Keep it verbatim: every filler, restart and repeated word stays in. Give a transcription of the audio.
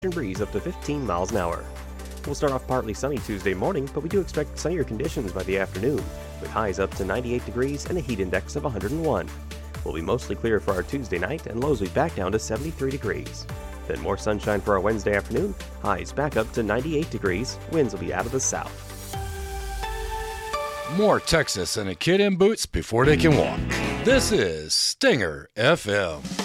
breeze up to fifteen miles an hour. We'll start off partly sunny Tuesday morning, but we do expect sunnier conditions by the afternoon, with highs up to ninety-eight degrees and a heat index of one hundred one. We'll be mostly clear for our Tuesday night, and lows will be back down to seventy-three degrees. Then more sunshine for our Wednesday afternoon, highs back up to ninety-eight degrees, winds will be out of the south. More Texas and a kid in boots before they can walk. This is Stinger F M.